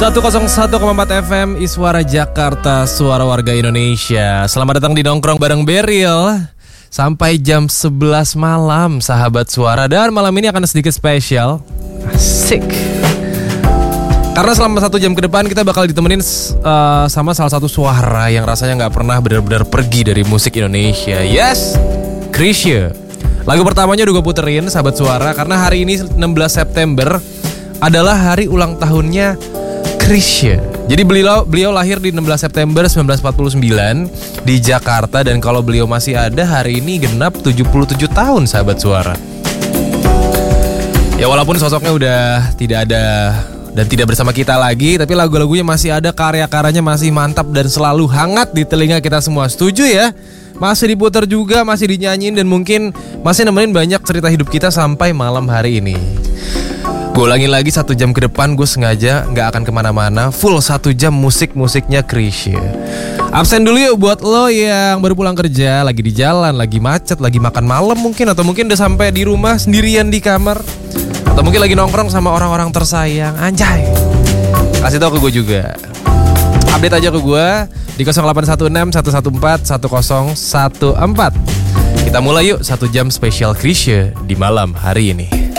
101,4 FM Iswara Jakarta, suara warga Indonesia. Selamat datang di Nongkrong bareng Beril sampai jam 11 malam, sahabat suara. Dan malam ini akan sedikit spesial. Asik. Karena selama 1 jam ke depan kita bakal ditemenin sama salah satu suara yang rasanya gak pernah benar-benar pergi dari musik Indonesia. Yes, Chrisye. Lagu pertamanya udah gue puterin, sahabat suara, karena hari ini 16 September adalah hari ulang tahunnya Chrisye. Jadi beliau lahir di 16 September 1949 di Jakarta. Dan kalau beliau masih ada hari ini genap 77 tahun, sahabat suara. Ya walaupun sosoknya udah tidak ada dan tidak bersama kita lagi, tapi lagu-lagunya masih ada, karya-karyanya masih mantap dan selalu hangat di telinga kita semua. Setuju ya? Masih diputar juga, masih dinyanyiin, dan mungkin masih nemenin banyak cerita hidup kita sampai malam hari ini. Gue ulangin lagi, 1 jam ke depan gue sengaja gak akan kemana-mana. Full 1 jam musik-musiknya Chrisye. Absen dulu yuk buat lo yang baru pulang kerja, lagi di jalan, lagi macet, lagi makan malam mungkin, atau mungkin udah sampai di rumah sendirian di kamar, atau mungkin lagi nongkrong sama orang-orang tersayang. Anjay, kasih tau ke gue juga. Update aja ke gue di 0816 114 1014. Kita mulai yuk 1 jam spesial Chrisye di malam hari ini.